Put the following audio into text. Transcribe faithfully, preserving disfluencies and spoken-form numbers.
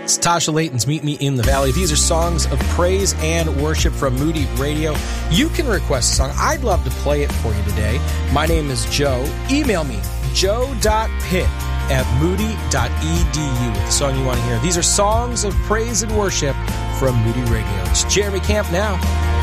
It's Tasha Layton's Meet Me in the Valley. These are songs of praise and worship from Moody Radio. You can request a song. I'd love to play it for you today. My name is Joe. Email me, joe dot pitt at moody dot e d u with the song you want to hear. These are songs of praise and worship from Moody Radio. It's Jeremy Camp now.